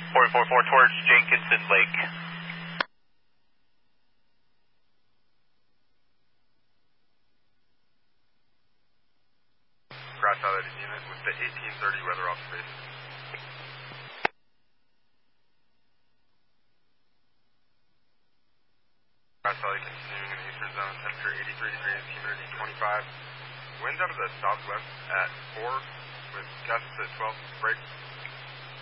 444 towards Jenkinson Lake. Crash highlighted unit with the 1830 weather observation. Crash highlight continuing in the eastern zone, temperature 83 degrees, humidity 25. Winds out of the southwest at 4 with gusts at 12, breaks